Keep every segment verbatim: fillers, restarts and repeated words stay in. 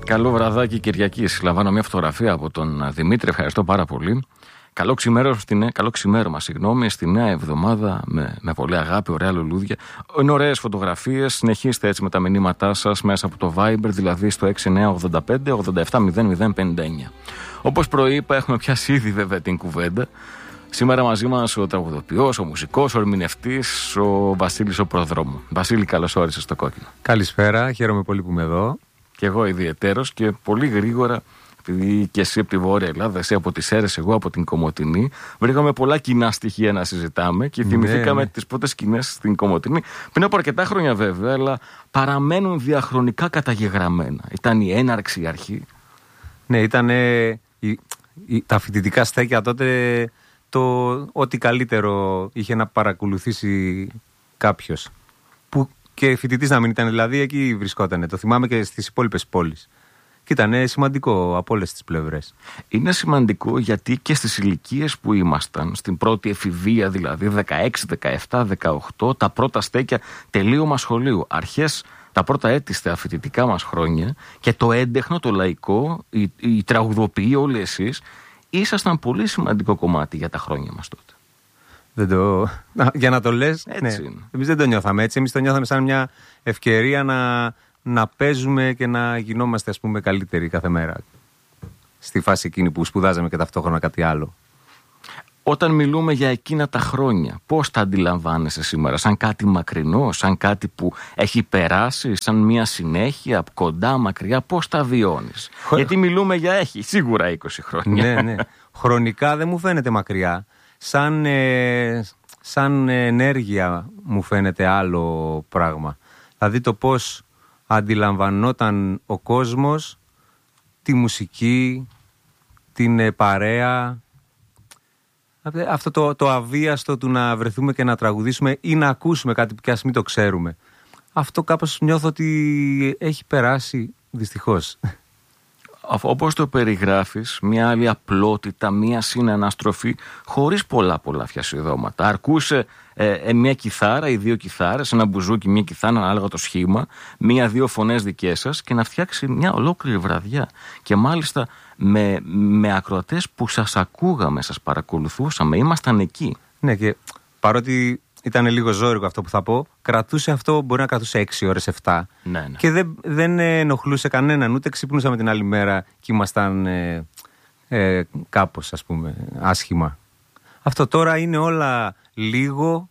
Καλό βραδάκι Κυριακής. Λαμβάνω μια φωτογραφία από τον Δημήτρη. Ευχαριστώ πάρα πολύ. Καλό ξημέρωμα, στην, καλό ξημέρωμα συγγνώμη, στη νέα εβδομάδα με, με πολύ αγάπη, ωραία λουλούδια. Είναι ωραίες φωτογραφίες. Συνεχίστε έτσι με τα μηνύματά σας μέσα από το Viber, δηλαδή στο έξι εννιά ογδόντα πέντε ογδόντα επτά μηδέν μηδέν πενήντα εννιά. Όπως προείπα, έχουμε πιάσει ήδη βέβαια την κουβέντα. Σήμερα μαζί μας ο τραγουδοποιός, ο μουσικός, ο ερμηνευτής, ο Βασίλης ο Προδρόμου. Βασίλη, καλώς όρισες στο Κόκκινο. Καλησπέρα, χαίρομαι πολύ που είμαι εδώ. Και εγώ ιδιαιτέρως και πολύ γρήγορα, επειδή και εσύ από τη Βόρεια Ελλάδα, εσύ από τις Σέρρες, εγώ από την Κομοτηνή, βρήκαμε πολλά κοινά στοιχεία να συζητάμε και θυμηθήκαμε ναι. τις πρώτες σκηνές στην Κομοτηνή. Πριν από αρκετά χρόνια βέβαια, αλλά παραμένουν διαχρονικά καταγεγραμμένα. Ήταν η έναρξη, η αρχή. Ναι, ήταν ε, η, η, τα φοιτητικά στέκια τότε, το ό,τι καλύτερο είχε να παρακολουθήσει κάποιος. Που και φοιτητής να μην ήταν, δηλαδή εκεί βρισκότανε. Το θυμάμαι και στις υπόλοιπες πόλεις. Και ήταν σημαντικό από όλες τις πλευρές. Είναι σημαντικό γιατί και στις ηλικίες που ήμασταν, στην πρώτη εφηβεία δηλαδή, δεκαέξι, δεκαεπτά, δεκαοκτώ, τα πρώτα στέκια τελείωμα σχολείου, αρχές, τα πρώτα έτη στα φοιτητικά μας χρόνια, και το έντεχνο, το λαϊκό, οι, οι τραγουδοποιοί, όλοι εσείς, ήσασταν πολύ σημαντικό κομμάτι για τα χρόνια μας τότε. Δεν το... Για να το λες, έτσι ναι. είναι. Εμείς δεν το νιώθαμε έτσι, εμείς το νιώθαμε σαν μια ευκαιρία να... να παίζουμε και να γινόμαστε, ας πούμε, καλύτεροι κάθε μέρα. Στη φάση εκείνη που σπουδάζαμε και ταυτόχρονα κάτι άλλο. Όταν μιλούμε για εκείνα τα χρόνια, πώς τα αντιλαμβάνεσαι σήμερα? Σαν κάτι μακρινό, σαν κάτι που έχει περάσει, σαν μια συνέχεια, κοντά, μακριά? Πώς τα βιώνεις? Χω... Γιατί μιλούμε για έχει σίγουρα είκοσι χρόνια. Ναι, ναι. Χρονικά δεν μου φαίνεται μακριά. Σαν, ε, σαν ενέργεια μου φαίνεται άλλο πράγμα. Δηλαδή το πώς αντιλαμβανόταν ο κόσμος τη μουσική, την παρέα, αυτό το, το αβίαστο του να βρεθούμε και να τραγουδήσουμε ή να ακούσουμε κάτι που κι ας μην το ξέρουμε. Αυτό κάπως νιώθω ότι έχει περάσει δυστυχώς. Όπως το περιγράφεις, μια άλλη απλότητα, μια συναναστροφή, χωρίς πολλά πολλά φιασιδώματα. Αρκούσε ε, ε, μια κιθάρα ή δύο κιθάρες, ένα μπουζούκι, μια κιθάρα, ανάλογα το σχήμα, μία-δύο φωνές δικές σας και να φτιάξει μια ολόκληρη βραδιά. Και μάλιστα με, με ακροατές που σας ακούγαμε, σας παρακολουθούσαμε, ήμασταν εκεί. Ναι, και παρότι ήταν λίγο ζώρικο αυτό που θα πω, κρατούσε αυτό, μπορεί να κρατούσε έξι ώρες, επτά. Ναι, ναι. Και δεν, δεν ενοχλούσε κανέναν, ούτε ξυπνούσαμε την άλλη μέρα και ήμασταν ε, ε, κάπως, ας πούμε, άσχημα. Αυτό τώρα είναι όλα λίγο,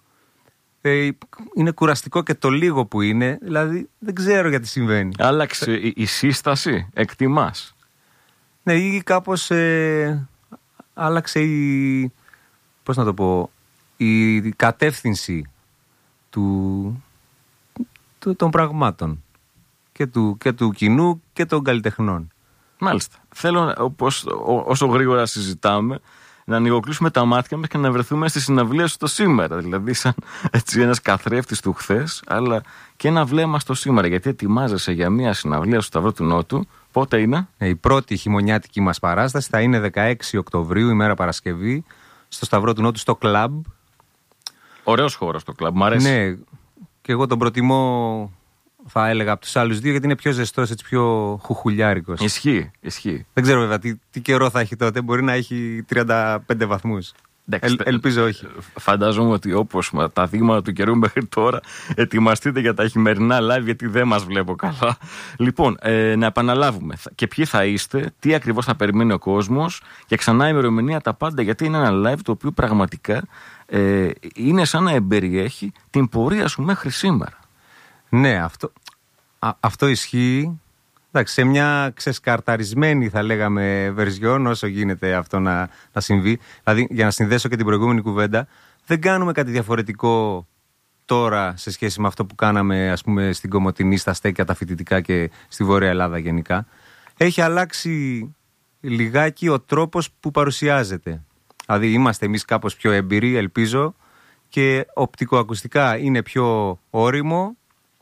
ε, είναι κουραστικό και το λίγο που είναι, δηλαδή δεν ξέρω γιατί συμβαίνει. Άλλαξε η, η σύσταση, εκτιμάς? Ναι, ή κάπως ε, άλλαξε η, πώς να το πω, η κατεύθυνση του, του, των πραγμάτων και του, και του κοινού και των καλλιτεχνών. Μάλιστα. Θέλω, όπως, ό, όσο γρήγορα συζητάμε, να ανοιγοκλείσουμε τα μάτια μας και να βρεθούμε στη συναυλία σου το σήμερα. Δηλαδή σαν έτσι ένας καθρέφτης του χθες, αλλά και ένα βλέμμα στο σήμερα. Γιατί ετοιμάζεσαι για μια συναυλία στο Σταυρό του Νότου. Πότε είναι? Ε, η πρώτη χειμωνιάτικη μας παράσταση θα είναι δεκαέξι Οκτωβρίου, ημέρα Παρασκευή, στο Σταυρό του Νότου, στο κλαμπ. Ωραίος χώρος το κλαμπ, μου αρέσει. Ναι, και εγώ τον προτιμώ, θα έλεγα, από τους άλλους δύο, γιατί είναι πιο ζεστός, έτσι πιο χουχουλιάρικος. Ισχύει, ισχύει. Δεν ξέρω βέβαια τι, τι καιρό θα έχει τότε, μπορεί να έχει τριάντα πέντε βαθμούς. Εντάξει, Ελ, ελπίζω όχι. Φαντάζομαι ότι όπως τα δείγματα του καιρού μέχρι τώρα, ετοιμαστείτε για τα χειμερινά live, γιατί δεν μας βλέπω καλά. Λοιπόν, ε, να επαναλάβουμε. Και ποιοι θα είστε, τι ακριβώς θα περιμένει ο κόσμος, και ξανά ημερομηνία, τα πάντα, γιατί είναι ένα live το οποίο πραγματικά ε, είναι σαν να εμπεριέχει την πορεία σου μέχρι σήμερα. Ναι, αυτό, α, αυτό ισχύει. Εντάξει, σε μια ξεσκαρταρισμένη, θα λέγαμε, βερζιόν, όσο γίνεται αυτό να, να συμβεί. Δηλαδή, για να συνδέσω και την προηγούμενη κουβέντα, δεν κάνουμε κάτι διαφορετικό τώρα σε σχέση με αυτό που κάναμε, ας πούμε, στην Κομοτηνή, στα στέκια, τα φοιτητικά και στη Βόρεια Ελλάδα γενικά. Έχει αλλάξει λιγάκι ο τρόπος που παρουσιάζεται. Δηλαδή, είμαστε εμείς κάπως πιο έμπειροι, ελπίζω, και οπτικοακουστικά είναι πιο όριμο.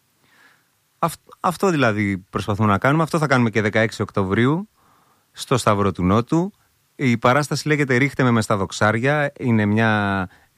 Αυτό δηλαδή προσπαθούμε να κάνουμε. Αυτό θα κάνουμε και δεκαέξι Οκτωβρίου στο Σταυρό του Νότου. Η παράσταση λέγεται «Ρίχτε με μες στα δοξάρια». Είναι μια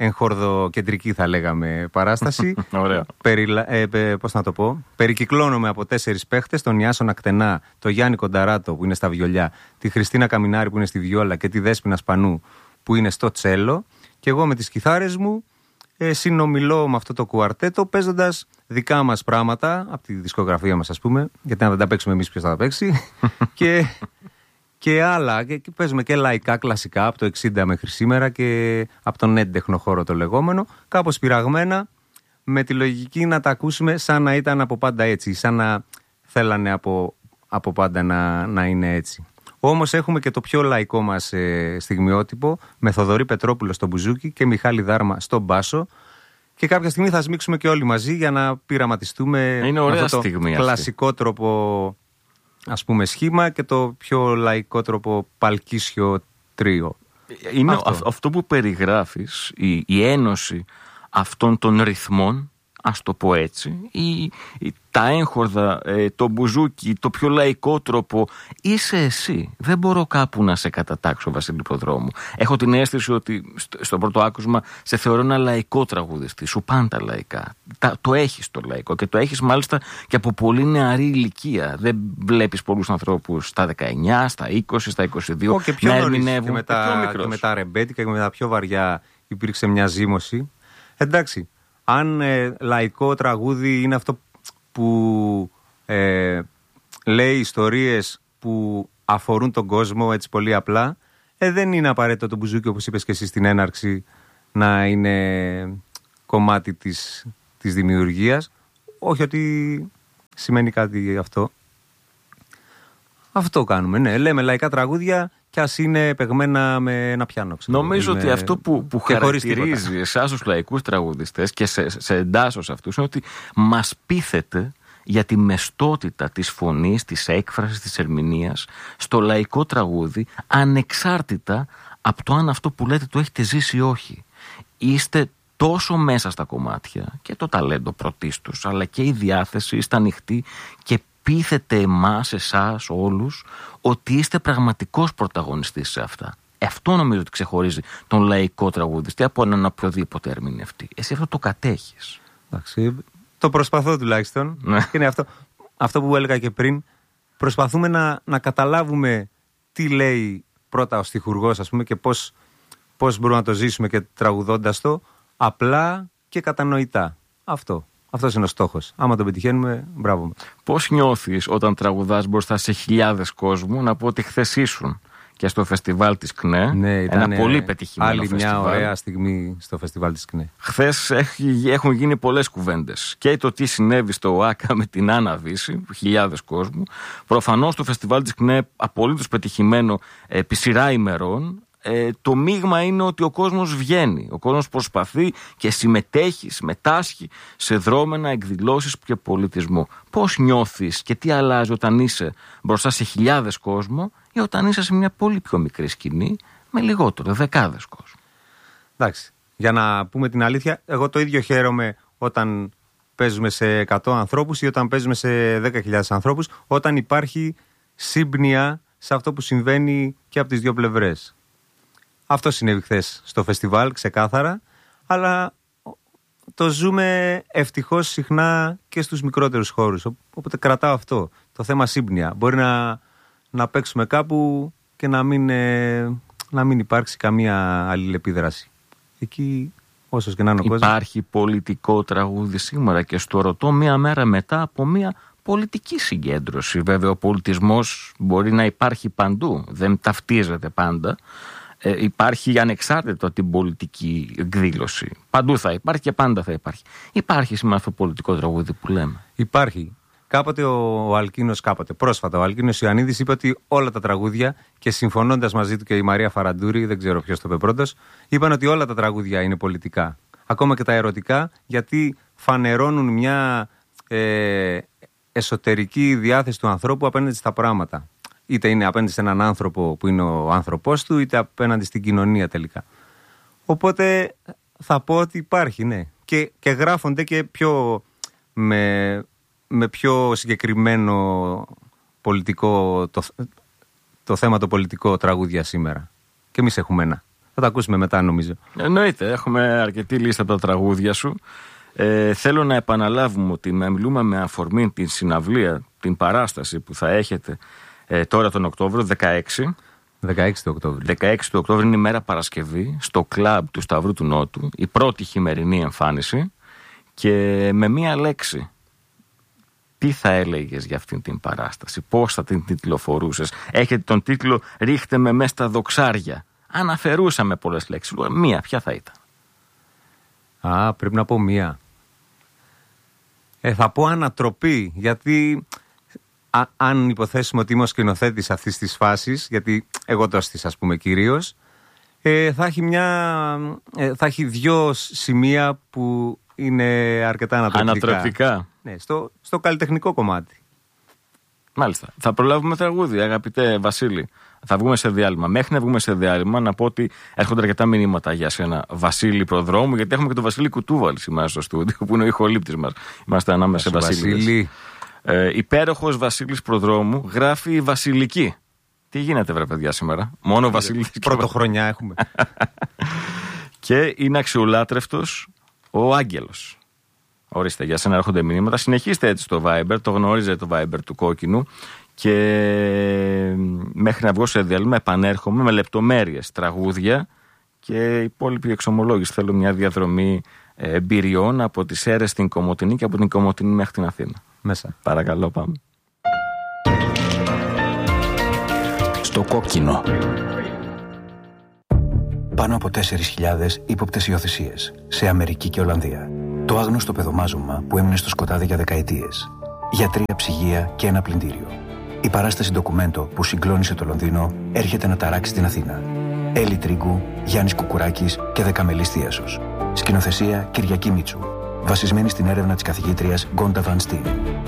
εγχορδοκεντρική θα λέγαμε παράσταση. Ωραία. Περιλα... Ε, ε, πώς να το πω. Περικυκλώνομαι από τέσσερις παίχτες, τον Ιάσονα Κτενά, τον Γιάννη Κονταράτο που είναι στα βιολιά, τη Χριστίνα Καμινάρη που είναι στη βιόλα και τη Δέσποινα Σπανού που είναι στο τσέλο. Και εγώ με τις κιθάρες μου ε, συνομιλώ με αυτό το κουαρτέτο παίζοντας δικά μας πράγματα από τη δισκογραφία μας, ας πούμε, γιατί αν δεν τα παίξουμε εμείς ποιος θα τα παίξει. και... Και άλλα, και, και παίζουμε και λαϊκά κλασικά από το εξήντα μέχρι σήμερα και από τον έντεχνο χώρο το λεγόμενο, κάπως πειραγμένα, με τη λογική να τα ακούσουμε σαν να ήταν από πάντα έτσι, σαν να θέλανε από, από πάντα να, να είναι έτσι. Όμως έχουμε και το πιο λαϊκό μας ε, στιγμιότυπο, με Θοδωρή Πετρόπουλο στο μπουζούκι και Μιχάλη Δάρμα στο μπάσο. Και κάποια στιγμή θα σμίξουμε και όλοι μαζί για να πειραματιστούμε είναι ωραία με αυτό το στιγμή κλασικό αυτή. τρόπο, ας πούμε, σχήμα και το πιο λαϊκό τρόπο παλκίσιο τρίο. Είναι αυτό, αυτό. αυτό που περιγράφεις, η, η ένωση αυτών των ρυθμών, ας το πω έτσι, η, η, τα έγχορδα, ε, το μπουζούκι, το πιο λαϊκό τρόπο, είσαι εσύ. Δεν μπορώ κάπου να σε κατατάξω, Βασίλη Προδρόμου. Έχω την αίσθηση ότι στο, στο πρώτο άκουσμα σε θεωρώ ένα λαϊκό τραγουδιστή. Σου πάνε τα λαϊκά. Τα, το έχεις το λαϊκό και το έχεις μάλιστα και από πολύ νεαρή ηλικία. Δεν βλέπεις πολλούς ανθρώπους στα δεκαεννιά, στα είκοσι, στα είκοσι δύο και πιο να νωρίς, ερμηνεύουν. Και με τα, και με τα ρεμπέτικα και με τα πιο βαριά υπήρξε μια ζήμωση. Εντάξει. Αν ε, λαϊκό τραγούδι είναι αυτό που ε, λέει ιστορίες που αφορούν τον κόσμο έτσι πολύ απλά, ε, δεν είναι απαραίτητο το μπουζούκι, όπως είπες και εσύ στην έναρξη, να είναι κομμάτι της, της δημιουργίας. Όχι ότι σημαίνει κάτι αυτό. Αυτό κάνουμε, ναι. Λέμε λαϊκά τραγούδια κι ας είναι παιγμένα με ένα πιάνο. Ξέρω. Νομίζω με... ότι αυτό που, που χαρακτηρίζει εσάς τους λαϊκούς τραγουδιστές και σε, σε εντάσσω σε αυτούς είναι ότι μας πείθετε για τη μεστότητα της φωνής, της έκφρασης, της ερμηνείας στο λαϊκό τραγούδι, ανεξάρτητα από το αν αυτό που λέτε το έχετε ζήσει ή όχι. Είστε τόσο μέσα στα κομμάτια και το ταλέντο πρωτίστως, αλλά και η διάθεση, είστε ανοιχτοί και πείθετε εμάς, εσάς, όλους, ότι είστε πραγματικός πρωταγωνιστής σε αυτά. Αυτό νομίζω ότι ξεχωρίζει τον λαϊκό τραγουδιστή από έναν οποιοδήποτε ερμηνευτή. Εσύ αυτό το κατέχεις. Εντάξει, το προσπαθώ τουλάχιστον. Είναι αυτό, αυτό που έλεγα και πριν. Προσπαθούμε να, να καταλάβουμε τι λέει πρώτα ο στιχουργός, ας πούμε, και πώς, πώς μπορούμε να το ζήσουμε και τραγουδώντας το απλά και κατανοητά. Αυτό. Αυτός είναι ο στόχος. Άμα το πετυχαίνουμε, μπράβο. Πώς νιώθεις όταν τραγουδάς μπροστά σε χιλιάδες κόσμου? Να πω ότι χθες ήσουν και στο φεστιβάλ της ΚΝΕ. Ναι, ένα πολύ πετυχημένο άλλη φεστιβάλ. Άλλη μια ωραία στιγμή στο φεστιβάλ της ΚΝΕ. Χθες έχουν γίνει πολλές κουβέντες. Και το τι συνέβη στο ΟΑΚΑ με την Άννα Δύση, χιλιάδες κόσμου. Προφανώς το φεστιβάλ της ΚΝΕ, απολύτως πετυχημένο επί σειρά ημερών. Ε, το μείγμα είναι ότι ο κόσμος βγαίνει, ο κόσμος προσπαθεί και συμμετέχει, συμμετάσχει σε δρόμενα, εκδηλώσεις και πολιτισμό. Πώς νιώθεις και τι αλλάζει όταν είσαι μπροστά σε χιλιάδες κόσμο ή όταν είσαι σε μια πολύ πιο μικρή σκηνή με λιγότερο, δεκάδες κόσμο? Εντάξει, για να πούμε την αλήθεια, εγώ το ίδιο χαίρομαι όταν παίζουμε σε εκατό ανθρώπους ή όταν παίζουμε σε δέκα χιλιάδες ανθρώπους, όταν υπάρχει σύμπνοια σε αυτό που συμβαίνει και από τις δύο πλευρές. Αυτό συνέβη χθες στο φεστιβάλ, ξεκάθαρα, αλλά το ζούμε ευτυχώς συχνά και στους μικρότερους χώρους. Οπότε κρατάω αυτό, το θέμα σύμπνοια. Μπορεί να, να παίξουμε κάπου και να μην, ε, να μην υπάρξει καμία αλληλεπίδραση. Εκεί, όσος και να είναι ο κόσμος. Υπάρχει πολιτικό τραγούδι σήμερα και στο ρωτώ μία μέρα μετά από μία πολιτική συγκέντρωση. Βέβαια ο πολιτισμός μπορεί να υπάρχει παντού, δεν ταυτίζεται πάντα. Ε, υπάρχει ανεξάρτητα από την πολιτική εκδήλωση. Παντού θα υπάρχει και πάντα θα υπάρχει. Υπάρχει σήμερα αυτό το πολιτικό τραγούδι που λέμε? Υπάρχει. Κάποτε ο, ο Αλκίνος, κάποτε πρόσφατα, ο Αλκίνος Ιωαννίδης είπε ότι όλα τα τραγούδια, και συμφωνώντας μαζί του και η Μαρία Φαραντούρη, δεν ξέρω ποιος το είπε πρώτος, είπαν ότι όλα τα τραγούδια είναι πολιτικά. Ακόμα και τα ερωτικά, γιατί φανερώνουν μια ε, εσωτερική διάθεση του ανθρώπου απέναντι στα πράγματα. Είτε είναι απέναντι σε έναν άνθρωπο που είναι ο άνθρωπός του, είτε απέναντι στην κοινωνία τελικά. Οπότε θα πω ότι υπάρχει, ναι. Και, και γράφονται και πιο με, με πιο συγκεκριμένο πολιτικό, το, το θέμα το πολιτικό τραγούδια σήμερα. Και εμείς έχουμε ένα. Θα τα ακούσουμε μετά, νομίζω. Εννοείται, έχουμε αρκετή λίστα από τα τραγούδια σου. Ε, θέλω να επαναλάβουμε ότι μιλούμε με αφορμή την συναυλία, την παράσταση που θα έχετε ε, τώρα τον Οκτώβριο, δεκαέξι. δεκαέξι του Οκτώβρη. δεκαέξι του Οκτώβρη είναι η μέρα Παρασκευή, στο κλαμπ του Σταυρού του Νότου, η πρώτη χειμερινή εμφάνιση. Και με μία λέξη, τι θα έλεγες για αυτήν την παράσταση, πώς θα την τιτλοφορούσες? Έχετε τον τίτλο «Ρίχτε με μες στα δοξάρια». Αναφερούσαμε πολλές λέξεις. Μία, ποια θα ήταν? Α, πρέπει να πω μία. Ε, θα πω ανατροπή, γιατί α, αν υποθέσουμε ότι είμαι ο σκηνοθέτης αυτής της φάσης, γιατί εγώ το στήσα, ας πούμε, κυρίως, ε, θα έχει μια, ε, θα έχει δυο σημεία που είναι αρκετά ανατρεπτικά. Ανατρεπτικά. Ναι, στο, στο καλλιτεχνικό κομμάτι. Μάλιστα. Θα προλάβουμε τραγούδι, αγαπητέ Βασίλη. Θα βγούμε σε διάλειμμα. Μέχρι να βγούμε σε διάλειμμα, να πω ότι έρχονται αρκετά μηνύματα για σένα, Βασίλη Προδρόμου, γιατί έχουμε και τον Βασίλη Κουτούβαλη σήμερα στο στούντιο, που είναι ο ηχολήπτης μας. Είμαστε ανάμεσα σε Βασίλη. Βασίλη. Ε, υπέροχος Βασίλης Προδρόμου, γράφει Βασιλική. Τι γίνεται, βρε παιδιά, σήμερα? Μόνο Βασίλη. Πρωτοχρονιά έχουμε. Και είναι αξιολάτρευτος ο Άγγελος. Ορίστε, για σένα έρχονται μηνύματα. Συνεχίστε έτσι στο Viber, το γνωρίζετε το Viber του Κόκκινου. Και μέχρι να βγω σε διάλειμμα επανέρχομαι με λεπτομέρειες, τραγούδια και υπόλοιπη εξομολόγηση. Θέλω μια διαδρομή εμπειριών από τις Σέρρες στην Κομοτηνή και από την Κομοτηνή μέχρι την Αθήνα. Μέσα. Παρακαλώ, πάμε. Στο Κόκκινο. Πάνω από τέσσερις χιλιάδες ύποπτες υιοθεσίες σε Αμερική και Ολλανδία. Το άγνωστο παιδομάζωμα που έμεινε στο σκοτάδι για δεκαετίες. Για τρία ψυγεία και ένα πλυντήριο. Η παράσταση ντοκουμέντο που συγκλώνησε το Λονδίνο έρχεται να ταράξει την Αθήνα. Έλλη Τρίγκου, Γιάννης Κουκουράκης και Δεκαμελής Θίασος. Σκηνοθεσία Κυριακή Μίτσου. Βασισμένη στην έρευνα της καθηγήτριας Γκόντα Βαν Στίν.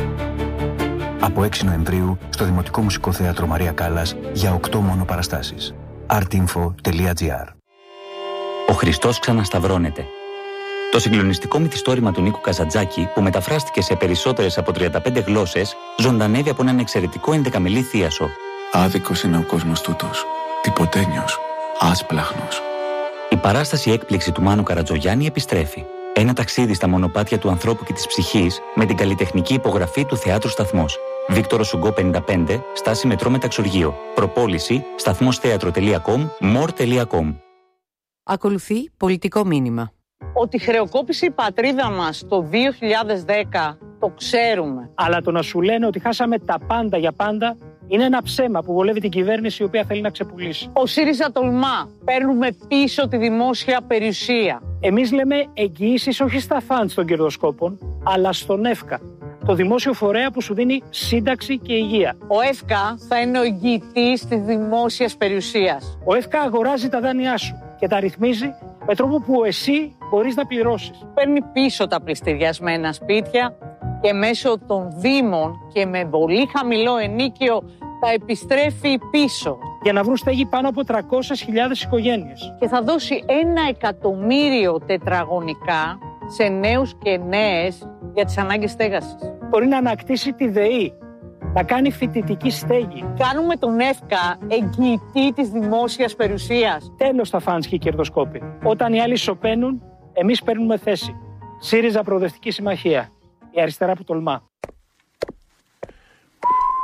Από έξι Νοεμβρίου στο Δημοτικό Μουσικό Θέατρο Μαρία Κάλλας για οκτώ μόνο παραστάσεις. artinfo τελεία gr. Ο Χριστός ξανασταυρώνεται. Το συγκλονιστικό μυθιστόρημα του Νίκου Καζαντζάκη, που μεταφράστηκε σε περισσότερες από τριάντα πέντε γλώσσες, ζωντανεύει από έναν εξαιρετικό ενδεκαμελή θίασο. Άδικος είναι ο κόσμος τούτος. Τυποτένιος. Άσπλαχνος. Η παράσταση έκπληξη του Μάνου Καρατζογιάννη επιστρέφει. Ένα ταξίδι στα μονοπάτια του ανθρώπου και της ψυχής με την καλλιτεχνική υπογραφή του Θεάτρου Σταθμός. Βίκτορο Σουγκό πενήντα πέντε, στάση μετρό Μεταξουργείο. Προπόληση σταθμόσθέατρο τελεία κομ, μορ τελεία κομ. Ακολουθεί πολιτικό μήνυμα. Ότι χρεοκόπησε η πατρίδα μας το δύο χιλιάδες δέκα, το ξέρουμε. Αλλά το να σου λένε ότι χάσαμε τα πάντα για πάντα είναι ένα ψέμα που βολεύει την κυβέρνηση, η οποία θέλει να ξεπουλήσει. Ο ΣΥΡΙΖΑ τολμά. Παίρνουμε πίσω τη δημόσια περιουσία. Εμείς λέμε εγγυήσεις όχι στα φαντς των κερδοσκόπων, αλλά στον ΕΦΚΑ, το δημόσιο φορέα που σου δίνει σύνταξη και υγεία. Ο ΕΦΚΑ θα είναι ο εγγυητής της δημόσιας περιουσίας. Ο ΕΦΚΑ αγοράζει τα δάνειά σου και τα ρυθμίζει με τρόπο που εσύ μπορείς να πληρώσεις. Παίρνει πίσω τα πληστηριασμένα σπίτια και μέσω των δήμων και με πολύ χαμηλό ενίκιο τα επιστρέφει πίσω. Για να βρουν στέγη πάνω από τριακόσιες χιλιάδες οικογένειες. Και θα δώσει ένα εκατομμύριο τετραγωνικά σε νέους και νέες για τις ανάγκες στέγασης. Μπορεί να ανακτήσει τη ΔΕΗ, να κάνει φοιτητική στέγη. Κάνουμε τον ΕΦΚΑ εγγυητή της δημόσιας περιουσίας. Τέλος τα φαντς και οι κερδοσκόποι. Όταν οι άλλοι σωπαίνουν, εμείς παίρνουμε θέση. ΣΥΡΙΖΑ Προοδευτική Συμμαχία. Η αριστερά που τολμά.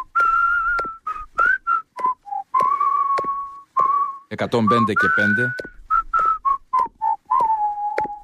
εκατόν πέντε και πέντε